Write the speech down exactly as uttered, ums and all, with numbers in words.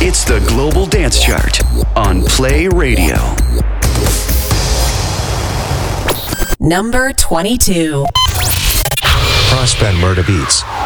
It's the Global Dance Chart on Play Radio. Number twenty-two. Prospen Murder Beats.